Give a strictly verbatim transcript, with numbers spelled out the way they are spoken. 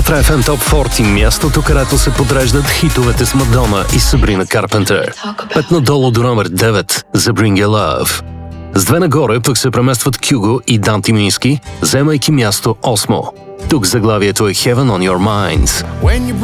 Метро Еф Ем Топ сорок, мястото, където се подреждат хитовете с Мадона и Сабрина Карпентър. Пет надолу до номер девет за Bring Your Love. С две нагоре пък се преместват Кюго и Данти Мински, вземайки място осмо. Тук заглавието е Heaven on Your Mind.